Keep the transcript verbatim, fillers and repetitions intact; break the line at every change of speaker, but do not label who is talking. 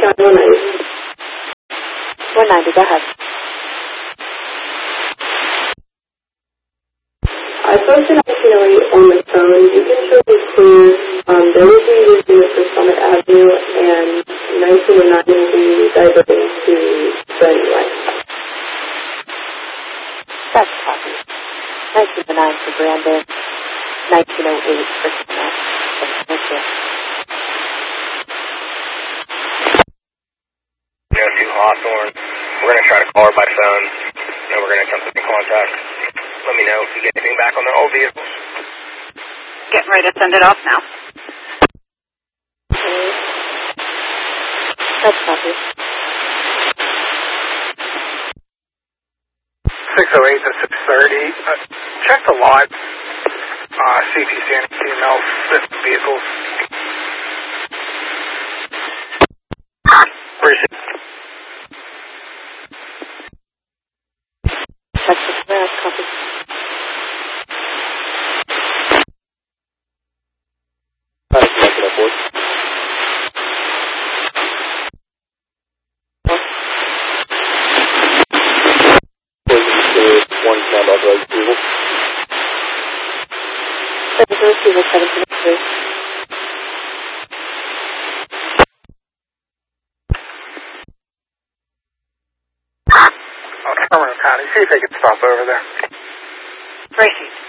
County one ninety.
one ninety, go ahead.
I posted nineteen oh eight on the phone. You can show me clear. Um, there will be this unit for Summit Avenue, and nineteen oh nine will be diverting to Burning Light.
That's copy. nineteen oh nine for Brandon, nineteen oh eight for Summit. Thank you.
No, to Hawthorne. We're going to try to call her by phone, and we're going to attempt to make contact. Let me know if you get anything back on the old vehicles.
Getting ready to send it off now.
Okay. That's copy.
six oh eight to six thirty. Uh, check the lot. Uh, see if you see any female vehicles. Appreciate it.
That's the last copy.
Trying to connect it up with. One sound authorized approval.
Seven zero two seven three.
Uh, Summer County. See if they can stop over there.
Gracie.